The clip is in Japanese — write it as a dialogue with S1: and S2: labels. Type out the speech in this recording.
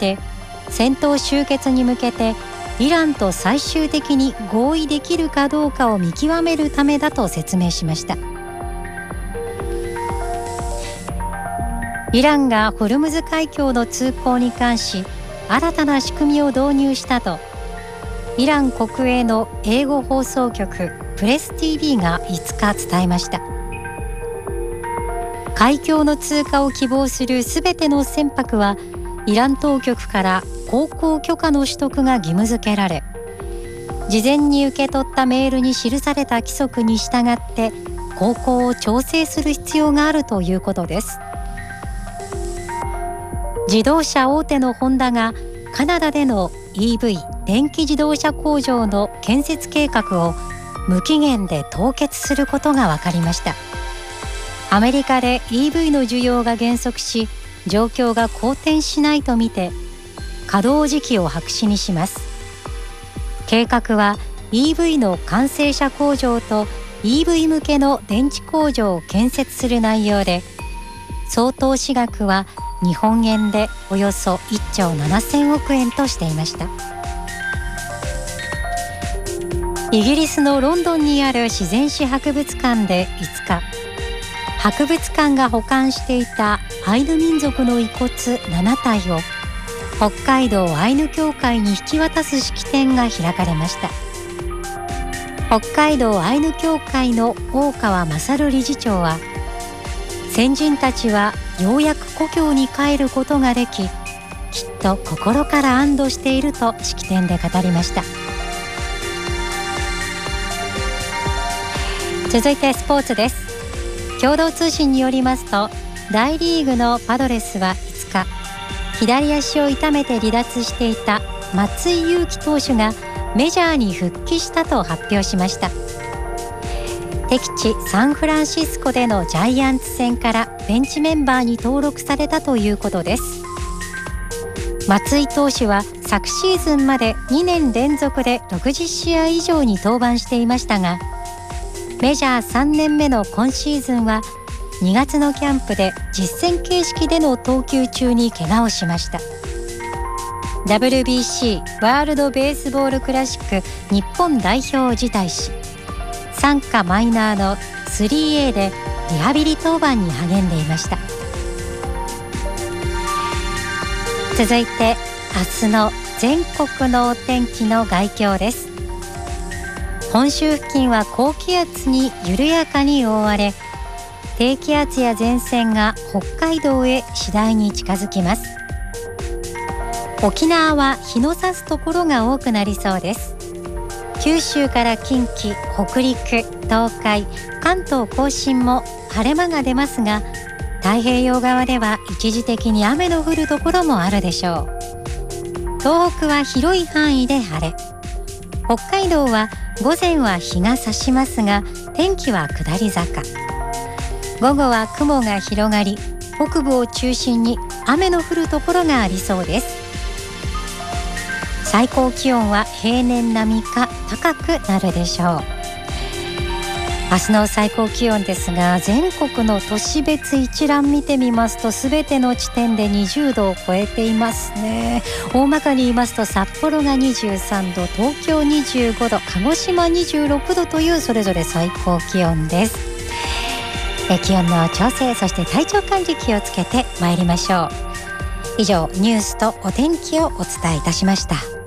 S1: して戦闘終結に向けてイランと最終的に合意できるかどうかを見極めるためだと説明しました。イランがホルムズ海峡の通行に関し新たな仕組みを導入したとイラン国営の英語放送局プレス TV が5日伝えました。海峡の通過を希望するすべての船舶はイラン当局から航行許可の取得が義務付けられ、事前に受け取ったメールに記された規則に従って航行を調整する必要があるということです。自動車大手のホンダがカナダでの EV 電気自動車工場の建設計画を無期限で凍結することが分かりました。アメリカで EV の需要が減速し状況が好転しないとみて稼働時期を白紙にします。計画は EV の完成車工場と EV 向けの電池工場を建設する内容で、総投資額は日本円でおよそ1兆7000億円としていました。イギリスのロンドンにある自然史博物館で5日、博物館が保管していたアイヌ民族の遺骨7体を北海道アイヌ協会に引き渡す式典が開かれました。北海道アイヌ協会の大川勝理事長は、先人たちはようやく故郷に帰ることができ、きっと心から安堵していると式典で語りました。続いてスポーツです。共同通信によりますと、大リーグのパドレスは5日、左足を痛めて離脱していた松井裕樹投手がメジャーに復帰したと発表しました。敵地サンフランシスコでのジャイアンツ戦からベンチメンバーに登録されたということです。松井投手は昨シーズンまで2年連続で60試合以上に登板していましたが、メジャー3年目の今シーズンは2月のキャンプで実戦形式での投球中に怪我をしました。 WBC ワールドベースボールクラシック日本代表を辞退し、傘下マイナーの 3A でリハビリ登板に励んでいました。続いて明日の全国のお天気の概況です。本州付近は高気圧に緩やかに覆われ、低気圧や前線が北海道へ次第に近づきます。沖縄は日の差すところが多くなりそうです。九州から近畿、北陸、東海、関東甲信も晴れ間が出ますが、太平洋側では一時的に雨の降るところもあるでしょう。東北は広い範囲で晴れ、北海道は午前は日が差しますが天気は下り坂、午後は雲が広がり北部を中心に雨の降るところがありそうです。最高気温は平年並みか高くなるでしょう。明日の最高気温ですが、全国の都市別一覧見てみますとすべての地点で20度を超えていますね。大まかに言いますと札幌が23度、東京25度、鹿児島26度というそれぞれ最高気温です。気温の調整、そして体調管理気をつけてまいりましょう。以上、ニュースとお天気をお伝えいたしました。